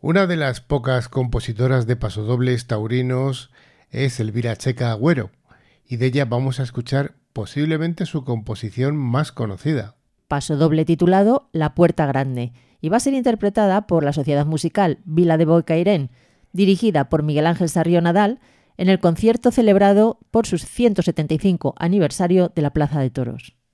Una de las pocas compositoras de pasodobles taurinos es Elvira Checa Agüero, y de ella vamos a escuchar posiblemente su composición más conocida. Pasodoble titulado La Puerta Grande, y va a ser interpretada por la Sociedad Musical Vila de Bocairén, dirigida por Miguel Ángel Sarrió Nadal, en el concierto celebrado por su 175 aniversario de la Plaza de Toros.